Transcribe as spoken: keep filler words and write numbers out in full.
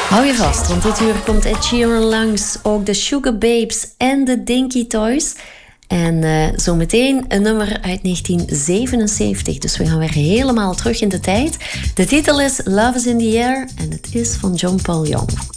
Hou je vast, want dit uur komt Ed Sheeran langs. Ook de Sugar Babes en de Dinky Toys. En uh, zometeen een nummer uit negentien zevenenzeventig. Dus we gaan weer helemaal terug in de tijd. De titel is Love is in the Air en het is van John Paul Young.